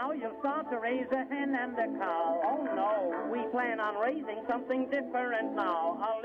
now you'll start to raise a hen and a cow. Oh, no, we plan on raising something different now. A